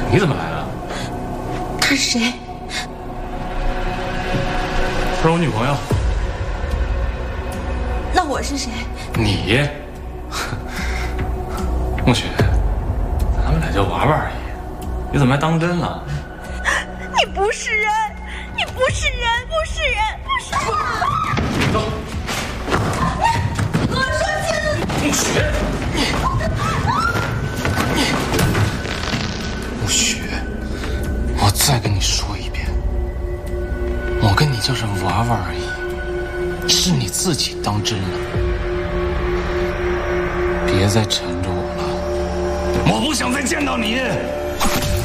你怎么来了？ 他是谁？ 她是我女朋友。 那我是谁？ 你，孟雪，咱们俩就玩玩而已，你怎么还当真了？ 你不是人，你不是人，不是人，不是人！ 走。 我说清楚！ 孟雪，孟雪，我再跟你说一遍，我跟你就是玩玩而已，是你自己当真了。别再缠着我了，我不想再见到你。